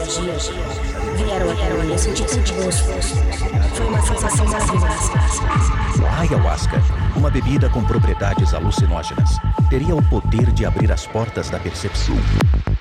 energia. Vieram até mim, eu senti tanto gosto. Foi uma sensação maravilhosa. A ayahuasca, uma bebida com propriedades alucinógenas, teria o poder de abrir as portas da percepção.